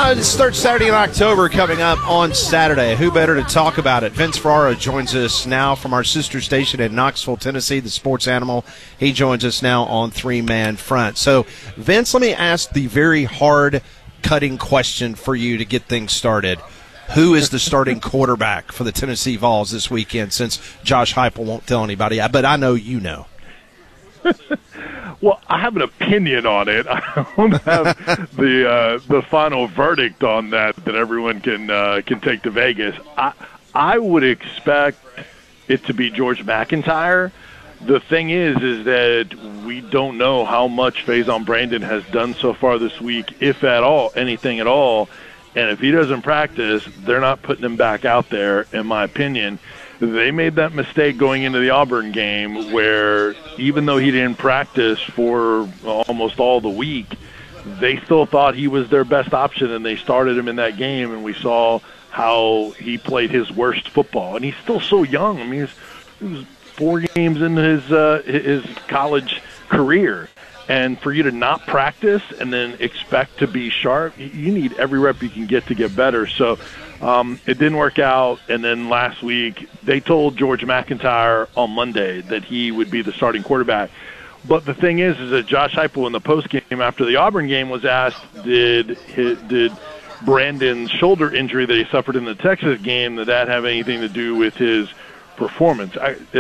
It's third Saturday in October coming up on Saturday. Who better to talk about it? Vince Ferraro joins us now from our sister station in Knoxville, Tennessee, the Sports Animal. He joins us now on three-man front. So, Vince, let me ask the very hard-cutting question for you to get things started. Who is the starting quarterback for the Tennessee Vols this weekend, since Josh Heupel won't tell anybody, but I know you know? Well, I have an opinion on it. I don't have the final verdict on that everyone can take to Vegas. I would expect it to be George McIntyre. The thing is that we don't know how much Faison Brandon has done so far this week, if at all, anything at all. And if he doesn't practice, they're not putting him back out there, in my opinion. They made that mistake going into the Auburn game where even though he didn't practice for almost all the week, they still thought he was their best option, and they started him in that game, and we saw how he played his worst football. And he's still so young. I mean, he was 4 games into his college career. And for you to not practice and then expect to be sharp, you need every rep you can get to get better. So it didn't work out. And then last week, they told George McIntyre on Monday that he would be the starting quarterback. But the thing is that Josh Heupel in the postgame after the Auburn game was asked, did Brandon's shoulder injury that he suffered in the Texas game, did that have anything to do with his performance?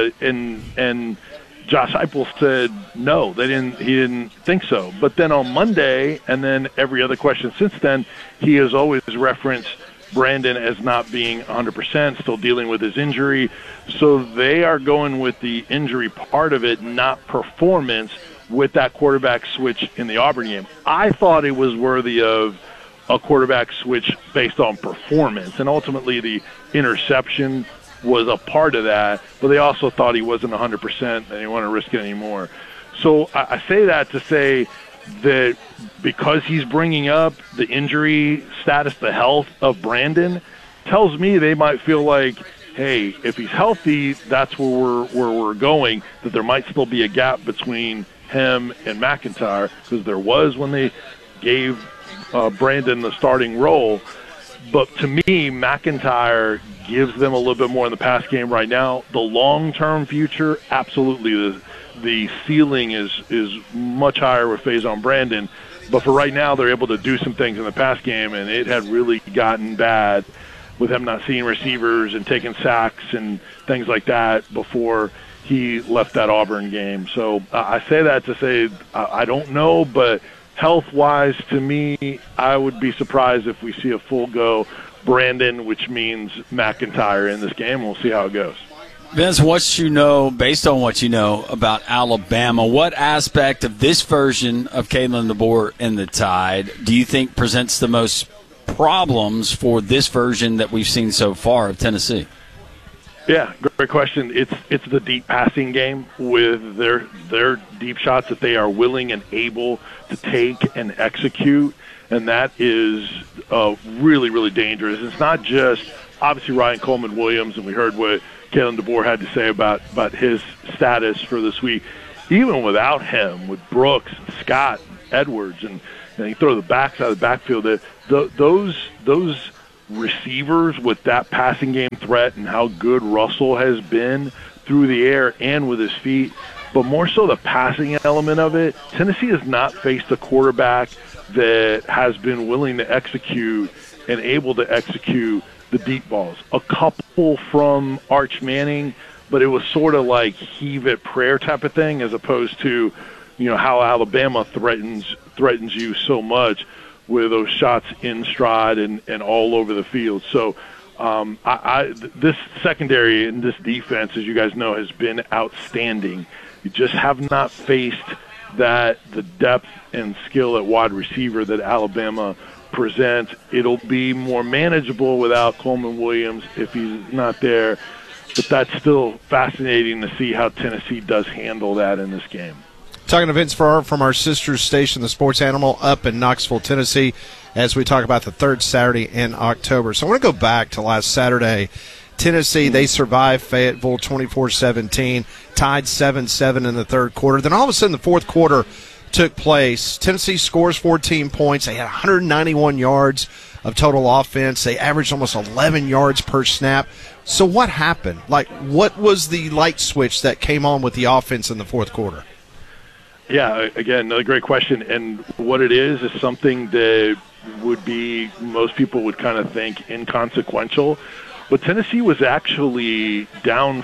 And Josh Heupel said no, he didn't think so. But then on Monday, and then every other question since then, he has always referenced Brandon as not being 100%, still dealing with his injury. So they are going with the injury part of it, not performance, with that quarterback switch in the Auburn game. I thought it was worthy of a quarterback switch based on performance, and ultimately the interception was a part of that, but they also thought he wasn't 100% and they didn't want to risk it anymore. So I say that to say that because he's bringing up the injury status, the health of Brandon, tells me they might feel like, hey, if he's healthy, that's where we're going, that there might still be a gap between him and McIntyre, because there was when they gave Brandon the starting role. But to me, McIntyre gives them a little bit more in the pass game right now. The long-term future, absolutely. The ceiling is much higher with Faison Brandon. But for right now, they're able to do some things in the pass game, and it had really gotten bad with him not seeing receivers and taking sacks and things like that before he left that Auburn game. So I say that to say I don't know, but health-wise, to me, I would be surprised if we see a full-go Brandon, which means McIntyre in this game. We'll see how it goes. Vince, based on what you know about Alabama, what aspect of this version of Kalen DeBoer and the Tide do you think presents the most problems for this version that we've seen so far of Tennessee? Yeah, great question. It's the deep passing game with their deep shots that they are willing and able to take and execute, and that is really, really dangerous. It's not just, obviously, Ryan Coleman-Williams, and we heard what Kalen DeBoer had to say about his status for this week. Even without him, with Brooks, Scott, Edwards, and you throw the backs out of the backfield, those receivers with that passing game threat and how good Russell has been through the air and with his feet, but more so the passing element of it. Tennessee has not faced a quarterback that has been willing to execute and able to execute the deep balls. A couple from Arch Manning, but it was sort of like heave it prayer type of thing, as opposed to, how Alabama threatens you so much with those shots in stride and all over the field. So this secondary and this defense, as you guys know, has been outstanding. You just have not faced the depth and skill at wide receiver that Alabama presents. It'll be more manageable without Coleman-Williams if he's not there, but that's still fascinating to see how Tennessee does handle that in this game. Talking to Vince Ferraro from our sister station, the Sports Animal, up in Knoxville, Tennessee, as we talk about the third Saturday in October. So I want to go back to last Saturday. Tennessee, they survived Fayetteville 24-17, tied 7-7 in the third quarter. Then all of a sudden, the fourth quarter, took place. Tennessee scores 14 points. They had 191 yards of total offense. They averaged almost 11 yards per snap. So what happened? Like, what was the light switch that came on with the offense in the fourth quarter? Yeah, again, another great question. And what it is something that would be, most people would kind of think inconsequential. But Tennessee was actually down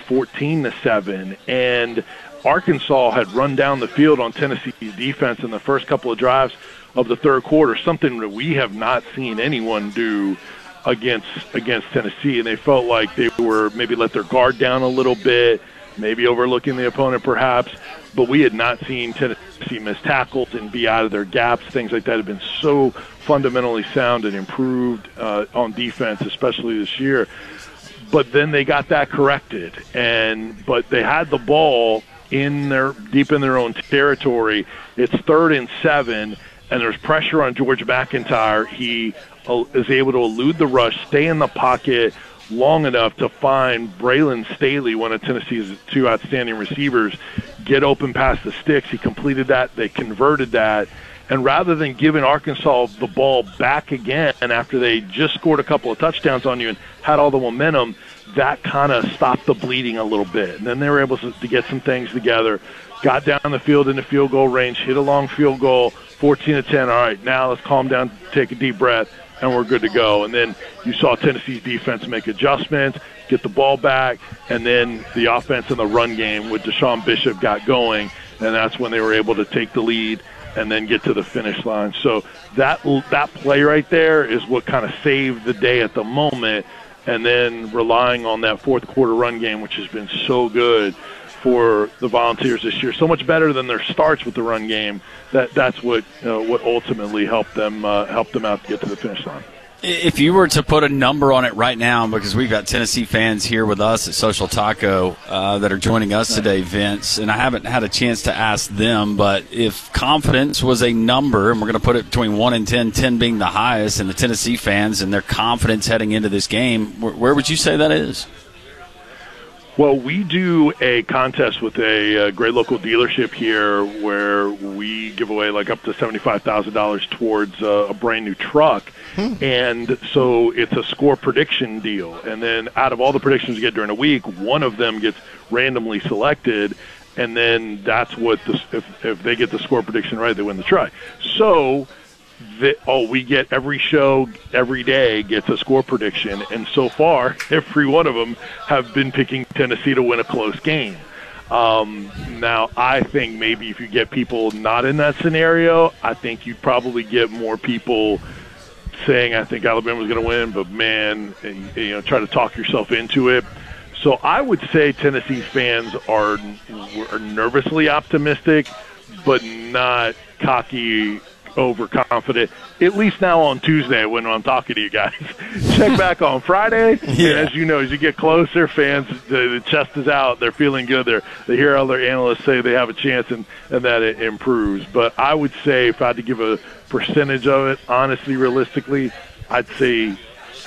14-7, and Arkansas had run down the field on Tennessee's defense in the first couple of drives of the third quarter, something that we have not seen anyone do against Tennessee. And they felt like they were maybe let their guard down a little bit, maybe overlooking the opponent perhaps, but we had not seen Tennessee miss tackles and be out of their gaps. Things like that have been so fundamentally sound and improved on defense, especially this year. But then they got that corrected, but they had the ball deep in their own territory. It's 3rd and 7, and there's pressure on George McIntyre. He is able to elude the rush, stay in the pocket long enough to find Braylon Staley, one of Tennessee's two outstanding receivers, get open past the sticks. He completed that. They converted that. And rather than giving Arkansas the ball back again after they just scored a couple of touchdowns on you and had all the momentum, that kind of stopped the bleeding a little bit. And then they were able to get some things together, got down the field in the field goal range, hit a long field goal, 14-10. All right, now let's calm down, take a deep breath, and we're good to go. And then you saw Tennessee's defense make adjustments, get the ball back, and then the offense in the run game with Deshaun Bishop got going, and that's when they were able to take the lead and then get to the finish line. So that play right there is what kind of saved the day at the moment, and then relying on that fourth quarter run game, which has been so good for the Volunteers this year, so much better than their starts with the run game. That's what ultimately helped them out to get to the finish line. If you were to put a number on it right now, because we've got Tennessee fans here with us at Social Taco that are joining us today, Vince, and I haven't had a chance to ask them, but if confidence was a number, and we're going to put it between 1 and 10, 10 being the highest, and the Tennessee fans and their confidence heading into this game, where would you say that is? Well, we do a contest with a great local dealership here where we give away like up to $75,000 towards a brand new truck. And so it's a score prediction deal. And then out of all the predictions you get during a week, one of them gets randomly selected. And then that's what, if they get the score prediction right, they win the truck. So we get every show, every day gets a score prediction, and so far, every one of them have been picking Tennessee to win a close game. Now, I think maybe if you get people not in that scenario, I think you'd probably get more people saying, I think Alabama's going to win, but man, try to talk yourself into it. So I would say Tennessee fans are nervously optimistic, but not cocky, overconfident, at least now on Tuesday when I'm talking to you guys. Check back on Friday. Yeah. And as you know, as you get closer, fans, the chest is out. They're feeling good. They hear other analysts say they have a chance and that it improves. But I would say if I had to give a percentage of it, honestly, realistically, I'd say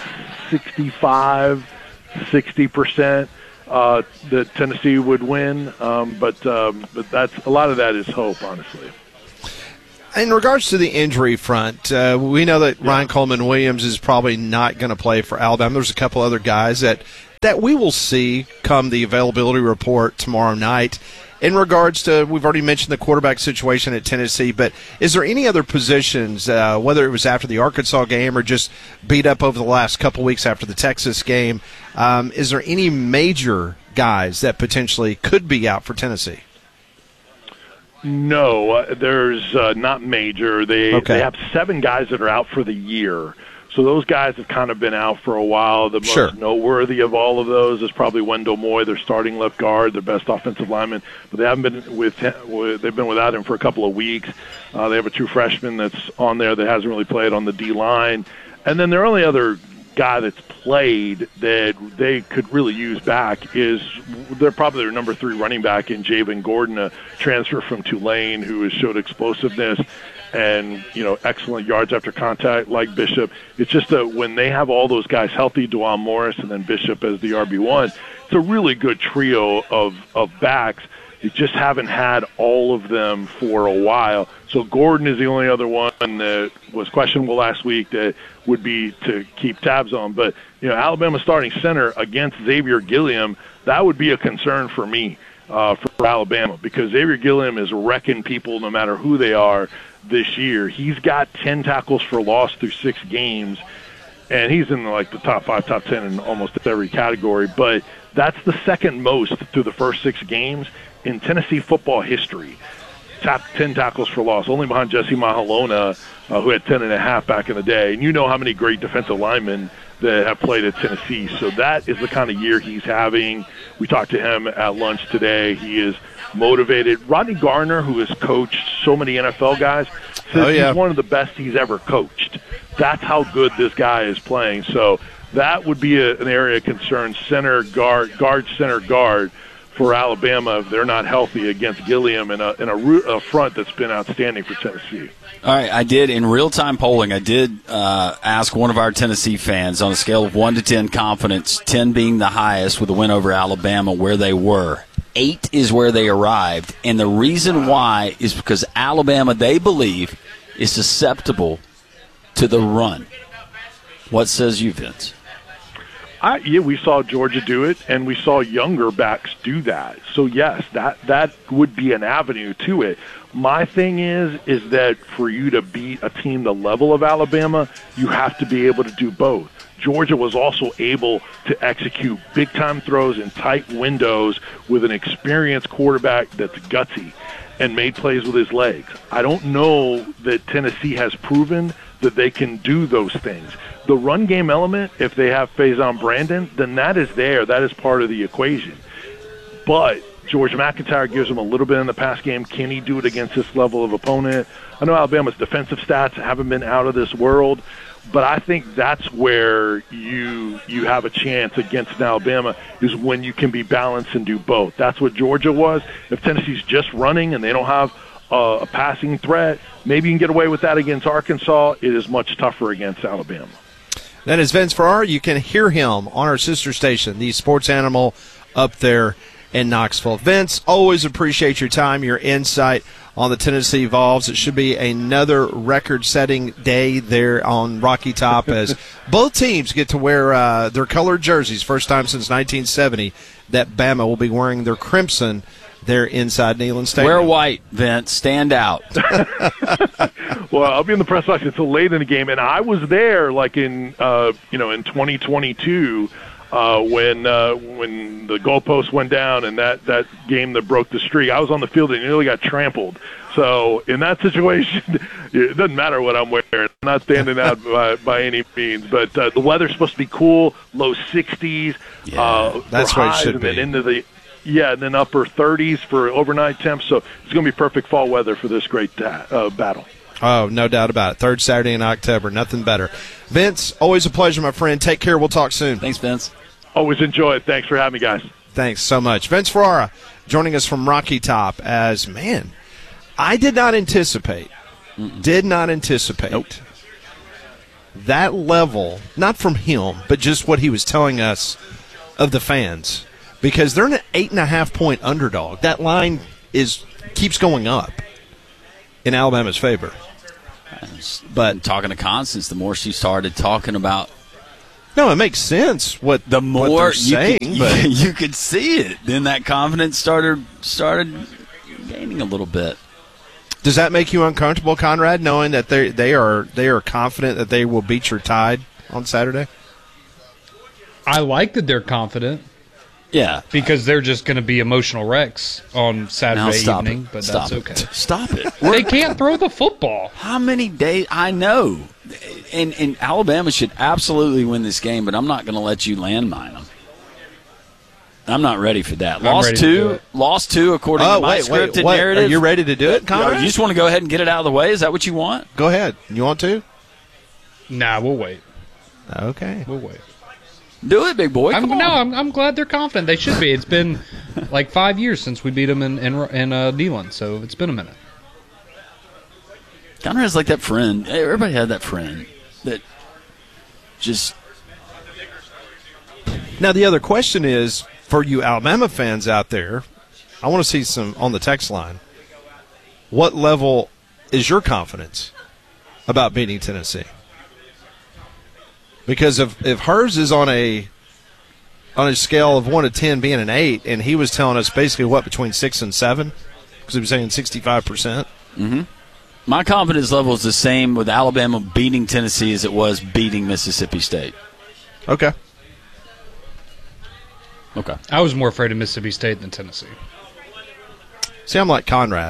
65, 60% that Tennessee would win. But that's a lot of that is hope, honestly. In regards to the injury front, we know that Ryan Coleman-Williams is probably not going to play for Alabama. There's a couple other guys that we will see come the availability report tomorrow night. In regards to, we've already mentioned the quarterback situation at Tennessee, but is there any other positions, whether it was after the Arkansas game or just beat up over the last couple weeks after the Texas game, is there any major guys that potentially could be out for Tennessee? No, there's not major. They have 7 guys that are out for the year. So those guys have kind of been out for a while. The most noteworthy of all of those is probably Wendell Moy, their starting left guard, their best offensive lineman. But they haven't been they've been without him for a couple of weeks. They have a true freshman that's on there that hasn't really played on the D-line. And then their only other guy that's played that they could really use back is they're probably their number 3 running back in Javen Gordon, a transfer from Tulane who has showed explosiveness and excellent yards after contact like Bishop. It's just that when they have all those guys healthy, DeJuan Morris and then Bishop as the RB1, it's a really good trio of backs You just haven't had all of them for a while. So Gordon is the only other one that was questionable last week that would be to keep tabs on. But, Alabama starting center against Xavier Gilliam, that would be a concern for me for Alabama, because Xavier Gilliam is wrecking people no matter who they are this year. He's got 10 tackles for loss through 6 games, and he's in the top 5, top 10 in almost every category. But that's the second most through the first 6 games in Tennessee football history. Top 10 tackles for loss, only behind Jesse Mahalona, who had 10.5 back in the day. And you know how many great defensive linemen that have played at Tennessee. So that is the kind of year he's having. We talked to him at lunch today. He is motivated. Rodney Garner, who has coached so many NFL guys, says he's one of the best he's ever coached. That's how good this guy is playing. So that would be an area of concern, center, guard, center, guard, for Alabama if they're not healthy against Gilliam in a front that's been outstanding for Tennessee. All right, I did, in real-time polling, I did ask one of our Tennessee fans on a scale of 1 to 10 confidence, 10 being the highest with a win over Alabama, where they were. 8 is where they arrived, and the reason why is because Alabama, they believe, is susceptible to the run. What says you, Vince? We saw Georgia do it, and we saw younger backs do that. So, yes, that would be an avenue to it. My thing is that for you to beat a team the level of Alabama, you have to be able to do both. Georgia was also able to execute big-time throws in tight windows with an experienced quarterback that's gutsy and made plays with his legs. I don't know that Tennessee has proven that they can do those things. The run game element, if they have Faison Brandon, then that is there. That is part of the equation. But George McIntyre gives them a little bit in the pass game. Can he do it against this level of opponent? I know Alabama's defensive stats haven't been out of this world, but I think that's where you have a chance against an Alabama, is when you can be balanced and do both. That's what Georgia was. If Tennessee's just running and they don't have a passing threat, maybe you can get away with that against Arkansas. It is much tougher against Alabama. That is Vince Ferrara. You can hear him on our sister station, the Sports Animal, up there in Knoxville. Vince, always appreciate your time, your insight on the Tennessee Vols. It should be another record-setting day there on Rocky Top as both teams get to wear their colored jerseys. First time since 1970 that Bama will be wearing their crimson there inside Neyland Stadium. Wear white, Vince. Stand out. Well, I'll be in the press box until late in the game, and I was there in 2022 when the goalpost went down and that game that broke the streak. I was on the field and nearly got trampled. So in that situation, it doesn't matter what I'm wearing. I'm not standing out by any means. But the weather's supposed to be cool, low 60s. That's what it should be. And then upper 30s for overnight temps. So it's going to be perfect fall weather for this great battle. Oh, no doubt about it. Third Saturday in October. Nothing better. Vince, always a pleasure, my friend. Take care. We'll talk soon. Thanks, Vince. Always enjoy it. Thanks for having me, guys. Thanks so much. Vince Ferrara joining us from Rocky Top as, man, I did not anticipate that level, not from him, but just what he was telling us of the fans, because they're an 8.5-point underdog. That line keeps going up in Alabama's favor. But talking to Constance, the more she started talking about, no, it makes sense what the more what they're saying, but you could see it. Then that confidence started gaining a little bit. Does that make you uncomfortable, Conrad, knowing that they are confident that they will beat your Tide on Saturday? I like that they're confident. Yeah. Because they're just going to be emotional wrecks on Saturday evening, but that's okay. Stop it. They can't throw the football. How many days? I know. And Alabama should absolutely win this game, but I'm not going to let you landmine them. I'm not ready for that. Lost two according to my scripted narrative. Are you ready to do it, Conrad? You just want to go ahead and get it out of the way? Is that what you want? Go ahead. You want to? Nah, we'll wait. Okay. We'll wait. Do it, big boy. I'm glad they're confident. They should be. It's been like 5 years since we beat them in Neyland, so it's been a minute. Conrad's like that friend. Everybody had that friend that just. Now the other question is, for you Alabama fans out there, I want to see some on the text line. What level is your confidence about beating Tennessee? Because if hers is on a scale of 1 to 10 being an 8, and he was telling us basically between 6 and 7, because he was saying 65%. Mm-hmm. My confidence level is the same with Alabama beating Tennessee as it was beating Mississippi State. Okay. I was more afraid of Mississippi State than Tennessee. See, I'm like Conrad.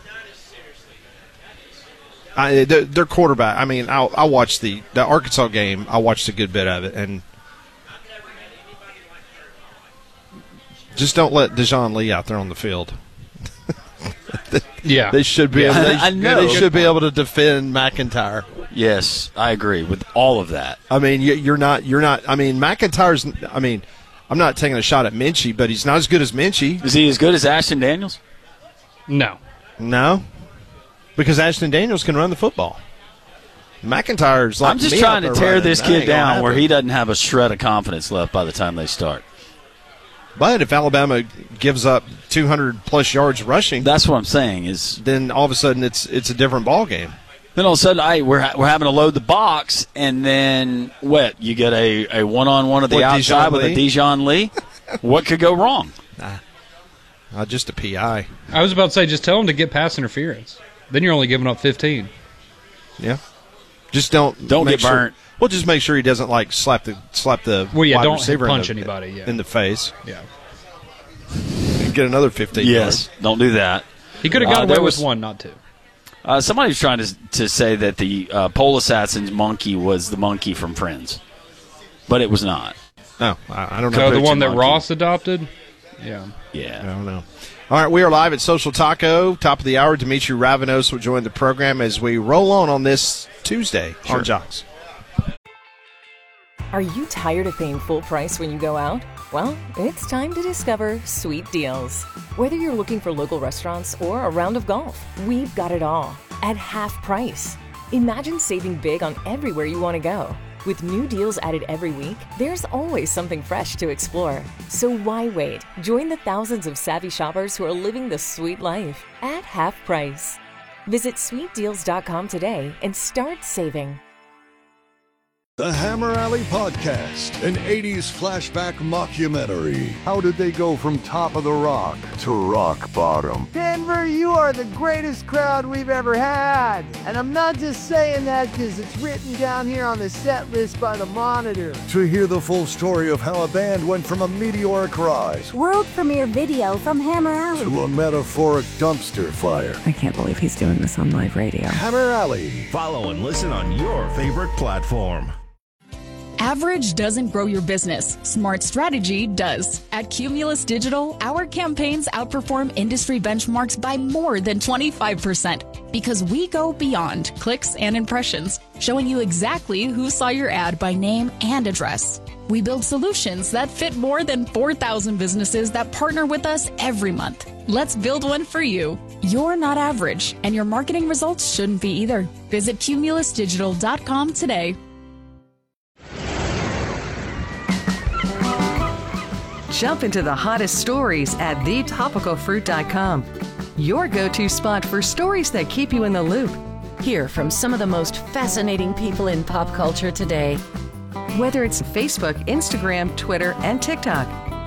Their quarterback. I mean, I watched the Arkansas game. I watched a good bit of it, and just don't let Dejon Lee out there on the field. Yeah, they should be. Yeah. They should be able to defend McIntyre. Yes, I agree with all of that. I mean, you're not. I mean, McIntyre's. I mean, I'm not taking a shot at Minchie, but he's not as good as Minchie. Is he as good as Ashton Daniels? No. Because Ashton Daniels can run the football. McIntyre's like I'm just me trying out to there tear running. this That kid ain't gonna down where happen. he doesn't have a shred of confidence left by the time they start. But if Alabama gives up 200-plus yards rushing, That's what I'm saying is then all of a sudden it's a different ball game. then all of a sudden we're having to load the box, and then you get a one-on-one at the What, outside Dijon with a Lee? Dijon Lee? What could go wrong? Just a PI. I was about to say, just tell him to get pass interference. Then you're only giving up 15. Yeah. Just don't Don't make get sure- burnt. Well, just make sure he doesn't slap the Well, yeah, wide don't receiver punch in the, anybody, yeah. in the face. Yeah. Get another 15 Yes, don't do that. He could have got there away was- with one, not two. Somebody was trying to say that the pole assassin's monkey was the monkey from Friends, but it was not. No, I don't know. So the if one that monkey. Ross adopted? Yeah. I Yeah. don't know. All right, we are live at Social Taco. Top of the hour, Dimitri Ravanos will join the program as we roll on this Tuesday on Jocks. Are you tired of paying full price when you go out? Well, it's time to discover Sweet Deals. Whether you're looking for local restaurants or a round of golf, we've got it all at half price. Imagine saving big on everywhere you want to go. With new deals added every week, there's always something fresh to explore. So why wait? Join the thousands of savvy shoppers who are living the sweet life at half price. Visit sweetdeals.com today and start saving. The Hammer Alley Podcast, an 80s flashback mockumentary. How did they go from top of the rock to rock bottom? Denver, you are the greatest crowd we've ever had. And I'm not just saying that because it's written down here on the set list by the Monitor. To hear the full story of how a band went from a meteoric rise World premiere video from Hammer Alley. to a metaphoric dumpster fire. I can't believe he's doing this on live radio. Hammer Alley. Follow and listen on your favorite platform. Average doesn't grow your business. Smart strategy does. At Cumulus Digital, our campaigns outperform industry benchmarks by more than 25% because we go beyond clicks and impressions, showing you exactly who saw your ad by name and address. We build solutions that fit more than 4,000 businesses that partner with us every month. Let's build one for you. You're not average, and your marketing results shouldn't be either. Visit cumulusdigital.com today. Jump into the hottest stories at thetopicalfruit.com. Your go-to spot for stories that keep you in the loop. Hear from some of the most fascinating people in pop culture today. Whether it's Facebook, Instagram, Twitter, and TikTok,